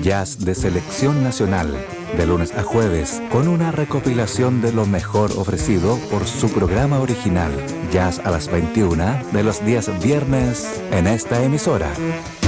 Jazz de selección nacional, de lunes a jueves, con una recopilación de lo mejor ofrecido por su programa original, Jazz a las 21, de los días viernes, en esta emisora.